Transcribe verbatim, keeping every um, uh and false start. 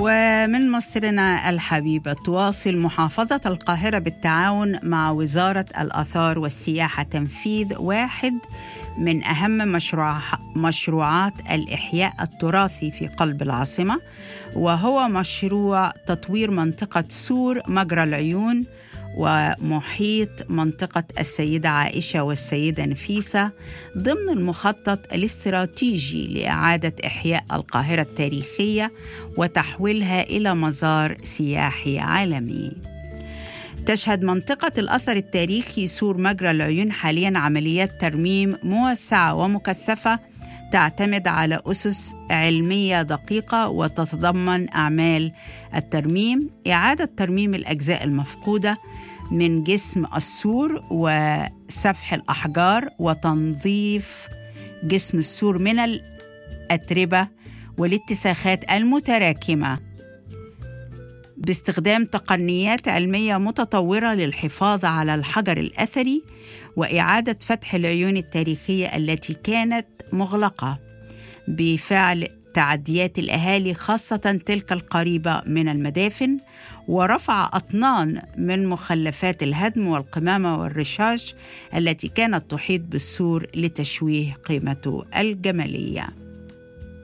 ومن مصرنا الحبيبة، تواصل محافظة القاهرة بالتعاون مع وزارة الآثار والسياحة تنفيذ واحد من أهم مشروع مشروعات الإحياء التراثي في قلب العاصمة، وهو مشروع تطوير منطقة سور مجرى العيون ومحيط منطقة السيدة عائشة والسيدة نفيسة ضمن المخطط الاستراتيجي لإعادة إحياء القاهرة التاريخية وتحويلها إلى مزار سياحي عالمي. تشهد منطقة الأثر التاريخي سور مجرى العيون حالياً عمليات ترميم موسعة ومكثفة تعتمد على أسس علمية دقيقة، وتتضمن أعمال الترميم إعادة ترميم الأجزاء المفقودة من جسم السور وسفح الأحجار وتنظيف جسم السور من الأتربة والاتساخات المتراكمة باستخدام تقنيات علمية متطورة للحفاظ على الحجر الأثري وإعادة فتح العيون التاريخية التي كانت مغلقة بفعل تعديات الأهالي، خاصة تلك القريبة من المدافن، ورفع أطنان من مخلفات الهدم والقمامة والرشاش التي كانت تحيط بالسور لتشويه قيمته الجمالية.